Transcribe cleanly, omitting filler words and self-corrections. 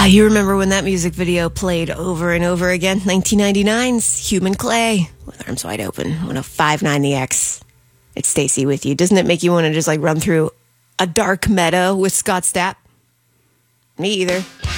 You remember when that music video played over and over again? 1999's Human Clay with Arms Wide Open, 105.9 The X. It's Stacey with you. Doesn't it make you want to just like run through a dark meadow with Scott Stapp? Me either.